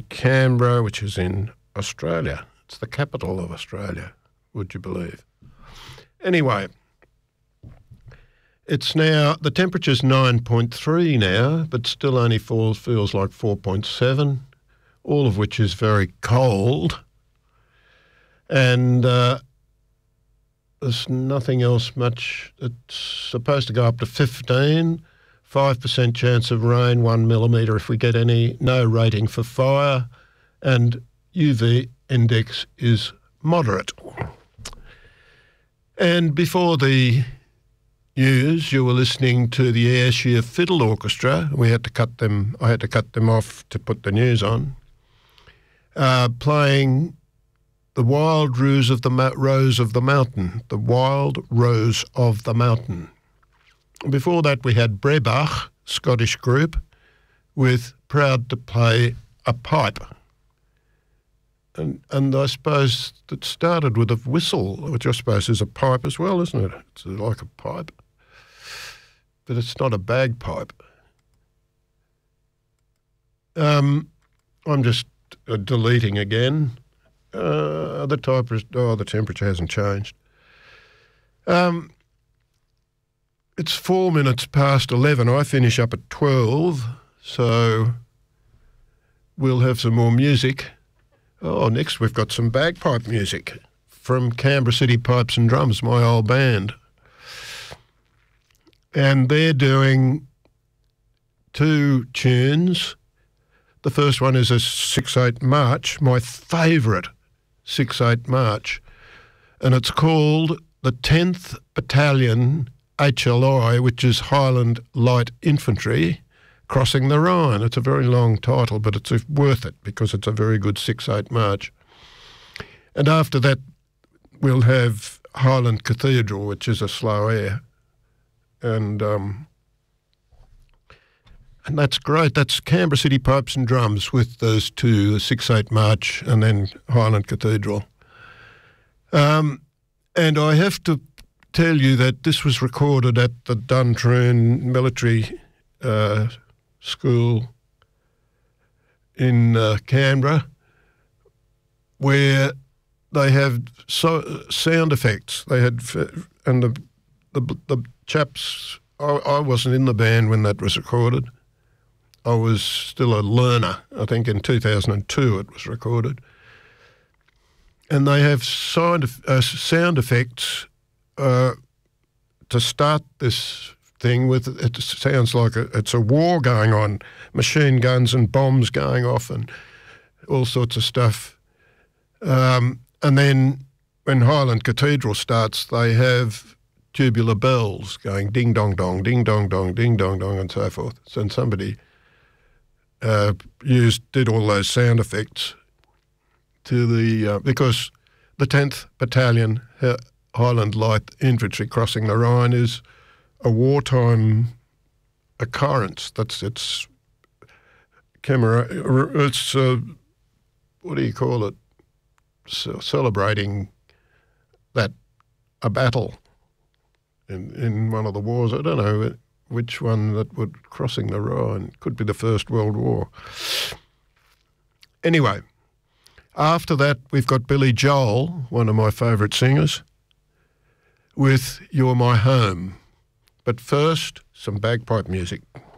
Canberra, which is in Australia. It's the capital of Australia, would you believe? Anyway, it's now, the temperature's 9.3 now, but still only feels like 4.7, all of which is very cold. And there's nothing else much. It's supposed to go up to 15, 5% chance of rain, 1 millimetre if we get any, no rating for fire, and UV index is moderate. And before the news, you were listening to the Ayrshire Fiddle Orchestra. I had to cut them off to put the news on, playing The Wild Rose of the Mountain, The Wild Rose of the Mountain. Before that, we had Brebach, Scottish group, with Proud to Play a Pipe. And I suppose it started with a whistle, which I suppose is a pipe as well, isn't it? It's like a pipe. But it's not a bagpipe. I'm just deleting again. The temperature hasn't changed. It's 4 minutes past 11. I finish up at 12, so we'll have some more music. Oh, next we've got some bagpipe music from Canberra City Pipes and Drums, my old band. And they're doing 2 tunes. The first one is a 6/8 march, my favourite 6/8 march, and it's called the 10th Battalion HLI, which is Highland Light Infantry, Crossing the Rhine. It's a very long title, but it's worth it because it's a very good 6/8 march. And after that, we'll have Highland Cathedral, which is a slow air. And that's great. That's Canberra City Pipes and Drums with those 2, the 6/8 march and then Highland Cathedral. And I have to tell you that this was recorded at the Duntroon Military School in Canberra, where they have sound effects. They had, and the chaps, I wasn't in the band when that was recorded. I was still a learner. I think in 2002 it was recorded. And they have sound effects to start this thing with. It sounds like it's a war going on, machine guns and bombs going off and all sorts of stuff. And then when Highland Cathedral starts, they have tubular bells going ding dong dong, ding dong dong, ding dong dong, and so forth. So somebody did all those sound effects to the because the 10th Battalion Highland Light Infantry Crossing the Rhine is a wartime occurrence. It's what do you call it? Celebrating a battle in one of the wars. I don't know which one that would crossing the Rhine. Could be the First World War. Anyway, after that we've got Billy Joel, one of my favourite singers, with You're My Home. But first, some bagpipe music.